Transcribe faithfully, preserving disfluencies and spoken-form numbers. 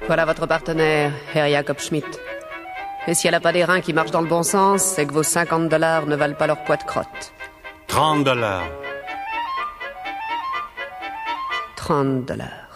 Voilà votre partenaire, Herr Jacob Schmidt. Et si elle n'a pas des reins qui marchent dans le bon sens, c'est que vos cinquante dollars ne valent pas leur poids de crotte. Trente dollars. Trente dollars.